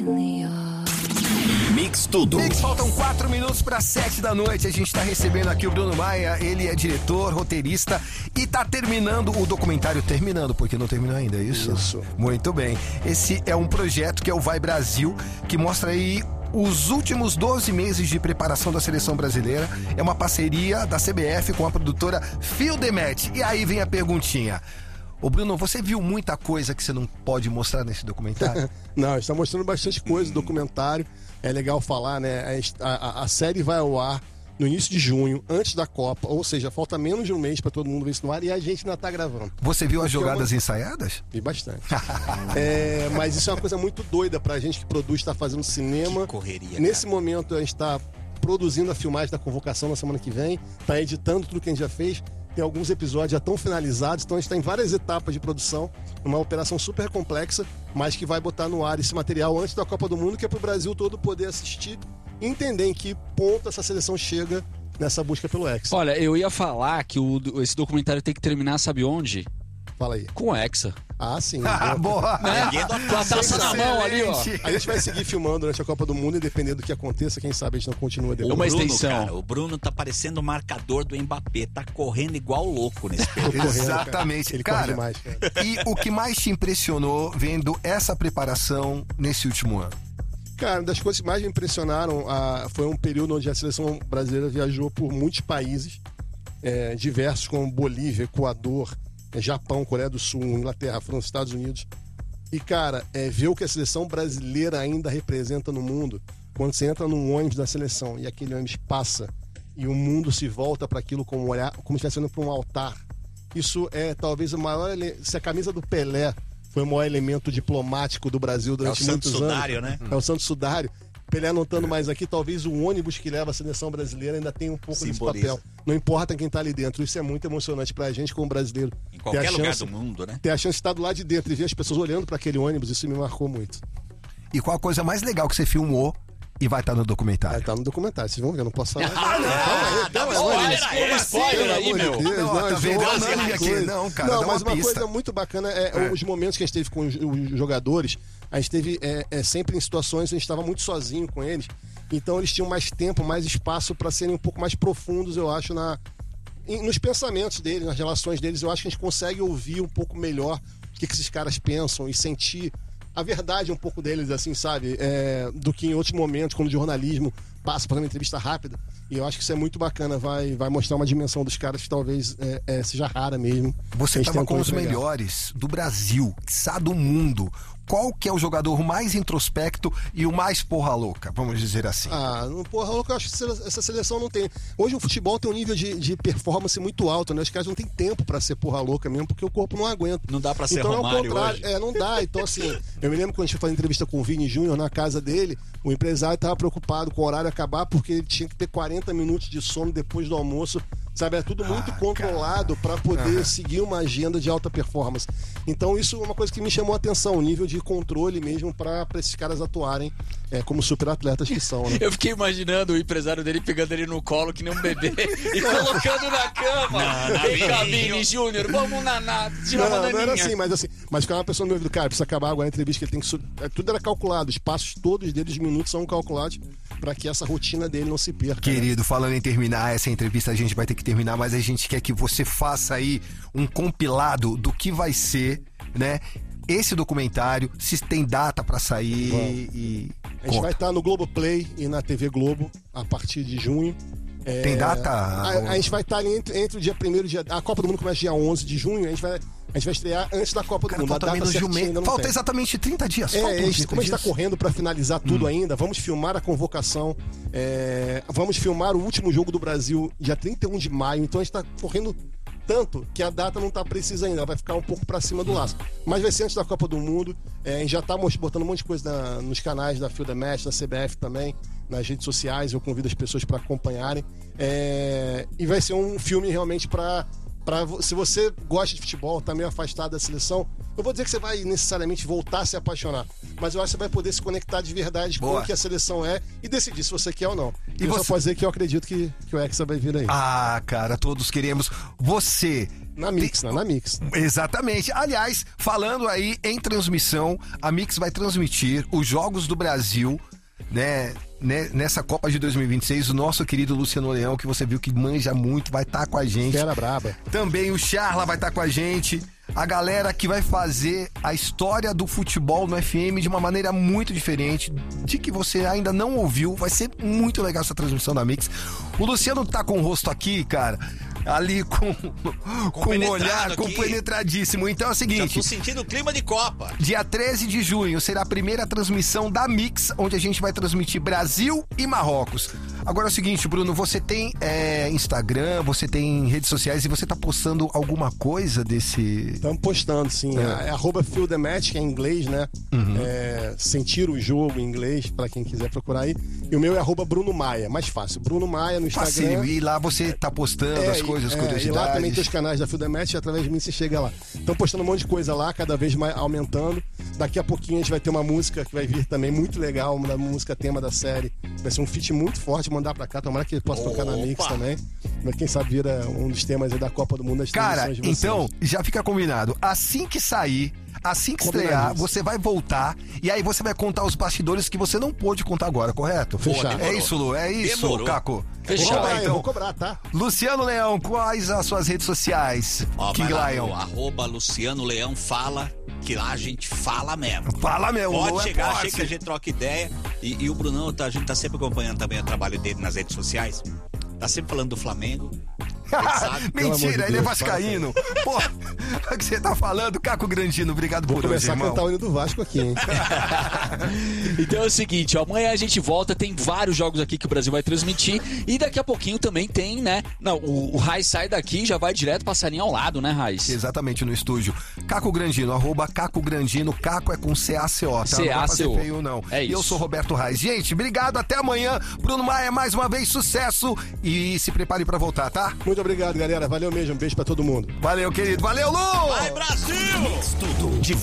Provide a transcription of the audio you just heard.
Mix Tudo. Mix, faltam 4 minutos para 7 da noite. A gente tá recebendo aqui o Bruno Maia. Ele é diretor, roteirista e tá terminando o documentário. Terminando, porque não terminou ainda, é isso? Isso. Muito bem. Esse é um projeto que é o Vai Brasil, que mostra aí os últimos 12 meses de preparação da seleção brasileira. É uma parceria da CBF com a produtora Phil Demet. E aí vem a perguntinha. Ô Bruno, você viu muita coisa que você não pode mostrar nesse documentário? Não, a gente tá mostrando bastante coisa no documentário. É legal falar, né? A série vai ao ar no início de junho, antes da Copa. Ou seja, falta menos de um mês pra todo mundo ver isso no ar e a gente ainda tá gravando. Você viu as jogadas ensaiadas? Vi bastante. Mas isso é uma coisa muito doida pra gente que produz, tá fazendo cinema. Que correria, Nesse momento a gente tá produzindo a filmagem da convocação na semana que vem, tá editando tudo que a gente já fez. Tem alguns episódios já estão finalizados, então a gente está em várias etapas de produção, uma operação super complexa, mas que vai botar no ar esse material antes da Copa do Mundo, que é para o Brasil todo poder assistir e entender em que ponto essa seleção chega nessa busca pelo Hexa. Olha, eu ia falar que esse documentário tem que terminar, sabe onde? Fala aí. Com o Hexa. Ah, sim. Boa! Né? Com a taça na mão ali, ó. A gente vai seguir filmando durante a Copa do Mundo, independente do que aconteça, quem sabe a gente não continua depois. Uma Bruno, extensão. cara, o Bruno tá parecendo o marcador do Mbappé, tá correndo igual louco nesse período. Exatamente. Ele cara, corre demais, cara. E o que mais te impressionou vendo essa preparação nesse último ano? Cara, das coisas que mais me impressionaram foi um período onde a seleção brasileira viajou por muitos países, diversos, como Bolívia, Equador, Japão, Coreia do Sul, Inglaterra, França, Estados Unidos. E, cara, ver o que a seleção brasileira ainda representa no mundo, quando você entra num ônibus da seleção e aquele ônibus passa e o mundo se volta para aquilo como se estivesse indo para um altar. Isso é talvez o maior... Se a camisa do Pelé foi o maior elemento diplomático do Brasil durante muitos anos. É o Santos Sudário, né? É o Santos Sudário. Pelé não estando mais aqui, talvez o ônibus que leva a seleção brasileira ainda tenha um pouco desse papel. Não importa quem tá ali dentro. Isso é muito emocionante pra gente como brasileiro. Em qualquer lugar do mundo, né? Ter a chance de estar do lado de dentro e ver as pessoas olhando pra aquele ônibus, isso me marcou muito. E qual a coisa mais legal que você filmou e vai estar no documentário? Vai estar no documentário, vocês vão ver, eu não posso falar. Spoiler aí, meu. Tá vendo? Não, cara, dá mas uma uma pista. coisa muito bacana os momentos que a gente teve com os jogadores. A gente teve sempre em situações onde a gente estava muito sozinho com eles. Então eles tinham mais tempo, mais espaço para serem um pouco mais profundos, eu acho, nos pensamentos deles, nas relações deles. Eu acho que a gente consegue ouvir um pouco melhor o que esses caras pensam e sentir a verdade um pouco deles, assim, sabe? Do que em outros momentos, quando o jornalismo passa por uma entrevista rápida. E eu acho que isso é muito bacana, vai mostrar uma dimensão dos caras que talvez seja rara mesmo. Você estava com os melhores do Brasil, quiçá do mundo. Qual que é o jogador mais introspecto e o mais porra louca, vamos dizer assim? Porra louca, eu acho que essa seleção não tem. Hoje o futebol tem um nível de performance muito alto, né? Os caras não tem tempo pra ser porra louca mesmo, porque o corpo não aguenta. Não dá pra ser então, Romário hoje. Não dá. Então, assim, eu me lembro quando a gente foi fazer entrevista com o Vini Júnior na casa dele, o empresário tava preocupado com o horário acabar, porque ele tinha que ter 40 minutos de sono depois do almoço. Sabe, é tudo muito controlado para poder seguir uma agenda de alta performance. Então isso é uma coisa que me chamou a atenção, o nível de controle mesmo para esses caras atuarem como super atletas que são, né? Eu fiquei imaginando o empresário dele pegando ele no colo que nem um bebê e colocando na cama. Vem cá, Vini Júnior, vamos tirar uma não era naninha. assim, mas ficava uma pessoa no meio do cara, precisa acabar agora a entrevista que ele tem que tudo era calculado, os passos todos deles, os minutos são calculados para que essa rotina dele não se perca. Querido, falando em terminar essa entrevista, a gente vai ter que terminar, mas a gente quer que você faça aí um compilado do que vai ser, né? Esse documentário, se tem data pra sair A gente vai estar no Globoplay e na TV Globo a partir de junho. Tem data? A gente vai estar ali entre o dia 1º e dia... A Copa do Mundo começa dia 11 de junho, a gente vai estrear antes da Copa do Mundo. Falta menos de um mês. Falta exatamente 30 dias. Como a gente está correndo para finalizar tudo ainda, vamos filmar a convocação, vamos filmar o último jogo do Brasil dia 31 de maio, então a gente está correndo tanto que a data não está precisa ainda, ela vai ficar um pouco para cima do laço. Mas vai ser antes da Copa do Mundo, a gente já está botando um monte de coisa nos canais da Phil Demet, da CBF também, nas redes sociais, eu convido as pessoas para acompanharem. E vai ser um filme realmente se você gosta de futebol, tá meio afastado da seleção, eu vou dizer que você vai necessariamente voltar a se apaixonar, mas eu acho que você vai poder se conectar de verdade com o que a seleção é e decidir se você quer ou não. E eu só posso dizer que eu acredito que o Hexa vai vir aí. Cara, todos queremos. Você Na Mix, né? Na Mix. Exatamente. Aliás, falando aí em transmissão, a Mix vai transmitir os Jogos do Brasil, né? Nessa Copa de 2026, o nosso querido Luciano Leão, que você viu que manja muito, vai estar com a gente. Fera braba. Também o Charla vai estar com a gente. A galera que vai fazer a história do futebol no FM de uma maneira muito diferente, de que você ainda não ouviu. Vai ser muito legal essa transmissão da Mix. O Luciano tá com o rosto aqui, cara, ali com um olhar compenetradíssimo. Então é o seguinte... Já tô sentindo o clima de Copa. Dia 13 de junho será a primeira transmissão da Mix, onde a gente vai transmitir Brasil e Marrocos. Agora é o seguinte, Bruno, você tem Instagram, você tem redes sociais e você tá postando alguma coisa desse... Estamos postando, sim. É @FieldTheMatch, que é em inglês, né? Sentir o jogo em inglês, pra quem quiser procurar aí. E o meu é @Bruno Maia, mais fácil. Bruno Maia no Instagram. Facílimo. E lá você tá postando as coisas, curiosidades. E lá também tem os canais da Field Match, através de mim você chega lá. Estão postando um monte de coisa lá, cada vez mais aumentando. Daqui a pouquinho a gente vai ter uma música que vai vir também muito legal, uma música tema da série. Vai ser um feat muito forte, mandar pra cá, tomara que ele possa tocar na Mix também. Mas quem sabe vira um dos temas aí da Copa do Mundo das Cara, de vocês. então, já fica combinado. Assim que sair, assim que estrear, você vai voltar e aí você vai contar os bastidores que você não pôde contar agora, correto? Fechado. É isso, Lu? É isso, Demorou. Caco? Fechado. Então, Vou cobrar, tá? Luciano Leão, quais as suas redes sociais? King Lion. @Luciano Leão fala, que lá a gente fala mesmo. Fala, meu. Pode chegar, posse. achei que a gente troca ideia. E o Brunão, a gente tá sempre acompanhando também o trabalho dele nas redes sociais. Tá sempre falando do Flamengo. Mentira, ele é Deus, vascaíno. Pô, o que você tá falando? Caco Grandino, obrigado por hoje, Começar irmão. a cantar o hino do Vasco aqui, hein? Então é o seguinte, ó, amanhã a gente volta, tem vários jogos aqui que o Brasil vai transmitir e daqui a pouquinho também tem, né? Não, o Raiz sai daqui e já vai direto passarinho ao lado, né, Raiz? Exatamente, no estúdio. Caco Grandino, @Caco Grandino. Caco é com CACO, tá? CACO. Não vai fazer feio, não. É isso. E eu sou Roberto Raiz. Gente, obrigado, até amanhã. Bruno Maia, mais uma vez, sucesso. E se prepare pra voltar, tá? Muito obrigado, galera. Valeu mesmo. Um beijo pra todo mundo. Valeu, querido. Valeu, Lu! Vai, Brasil! Tudo de